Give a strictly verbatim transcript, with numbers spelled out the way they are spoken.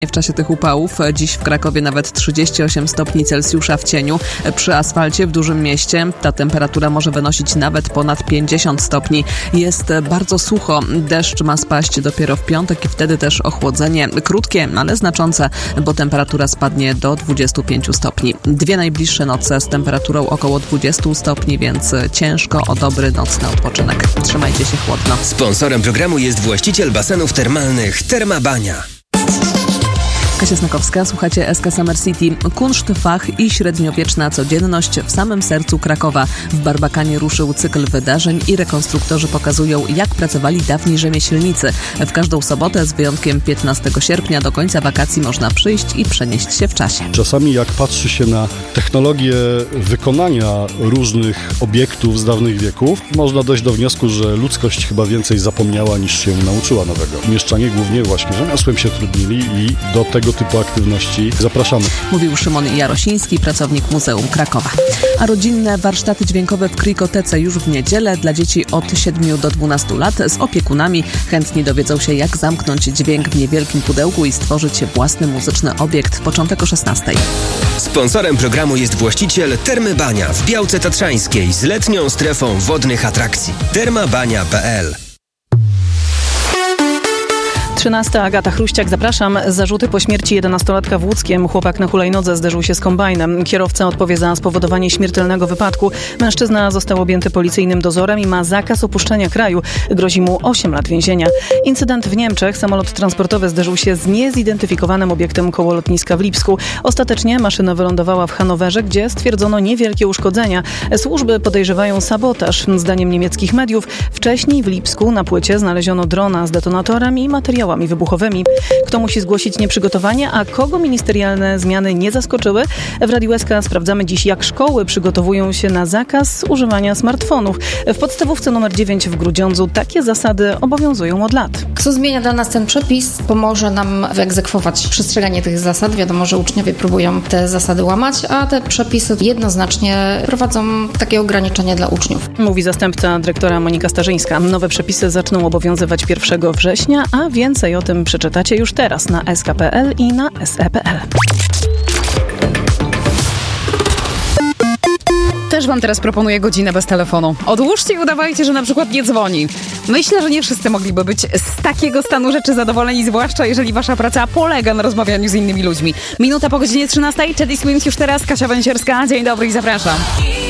W czasie tych upałów dziś w Krakowie nawet trzydzieści osiem stopni Celsjusza w cieniu. Przy asfalcie w dużym mieście ta temperatura może wynosić nawet ponad pięćdziesiąt stopni. Jest bardzo sucho. Deszcz ma spaść dopiero w piątek i wtedy też ochłodzenie krótkie, ale znaczące, bo temperatura spadnie do dwudziestu pięciu stopni. Dwie najbliższe noce z temperaturą około dwudziestu stopni, więc ciężko o dobry nocny odpoczynek. Trzymajcie się chłodno. Sponsorem programu jest właściciel basenów termalnych Termabania. Kasia Snakowska, słuchacie S K Summer City. Kunszt, fach i średniowieczna codzienność w samym sercu Krakowa. W Barbakanie ruszył cykl wydarzeń i rekonstruktorzy pokazują, jak pracowali dawni rzemieślnicy. W każdą sobotę z wyjątkiem piętnastego sierpnia do końca wakacji można przyjść i przenieść się w czasie. Czasami jak patrzy się na technologię wykonania różnych obiektów z dawnych wieków, można dojść do wniosku, że ludzkość chyba więcej zapomniała niż się nauczyła nowego. Mieszczanie głównie właśnie rzemiosłem się trudnili i do tego typu aktywności zapraszamy. Mówił Szymon Jarosiński, pracownik Muzeum Krakowa. A rodzinne warsztaty dźwiękowe w Krikotece już w niedzielę dla dzieci od siedmiu do dwunastu lat z opiekunami. Chętni dowiedzą się, jak zamknąć dźwięk w niewielkim pudełku i stworzyć własny muzyczny obiekt. Początek o szesnastej. Sponsorem programu jest właściciel Termy Bania w Białce Tatrzańskiej z letnią strefą wodnych atrakcji. termabania kropka p l. trzynasta. Agata Chruściak, zapraszam. Zarzuty po śmierci jedenastolatka w Łódzkiem. Chłopak na hulajnodze zderzył się z kombajnem. Kierowca odpowie za spowodowanie śmiertelnego wypadku. Mężczyzna został objęty policyjnym dozorem i ma zakaz opuszczenia kraju. Grozi mu osiem lat więzienia. Incydent w Niemczech. Samolot transportowy zderzył się z niezidentyfikowanym obiektem koło lotniska w Lipsku. Ostatecznie maszyna wylądowała w Hanowerze, gdzie stwierdzono niewielkie uszkodzenia. Służby podejrzewają sabotaż. Zdaniem niemieckich mediów wcześniej w Lipsku na płycie znaleziono drona z detonatorem i materiałami wybuchowymi. Kto musi zgłosić nieprzygotowanie, a kogo ministerialne zmiany nie zaskoczyły? W Radiu S K sprawdzamy dziś, jak szkoły przygotowują się na zakaz używania smartfonów. W podstawówce numer dziewięć w Grudziądzu takie zasady obowiązują od lat. Co zmienia dla nas ten przepis? Pomoże nam wyegzekwować przestrzeganie tych zasad. Wiadomo, że uczniowie próbują te zasady łamać, a te przepisy jednoznacznie prowadzą takie ograniczenia dla uczniów. Mówi zastępca dyrektora Monika Starzyńska. Nowe przepisy zaczną obowiązywać pierwszego września, a więcej o tym przeczytacie już teraz na s k kropka p l i na s e kropka p l. Też wam teraz proponuję godzinę bez telefonu. Odłóżcie i udawajcie, że na przykład nie dzwoni. Myślę, że nie wszyscy mogliby być z takiego stanu rzeczy zadowoleni, zwłaszcza jeżeli wasza praca polega na rozmawianiu z innymi ludźmi. Minuta po godzinie trzynastej, Teddy Swims już teraz, Kasia Węsierska. Dzień dobry i zapraszam.